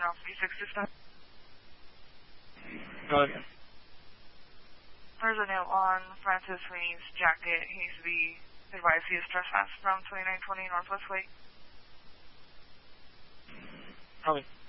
Alpha 360. Go again. There's a note on Francis Sweeney's jacket. He needs to be advised he is trespassed from 2920 Northwest Way. Copy.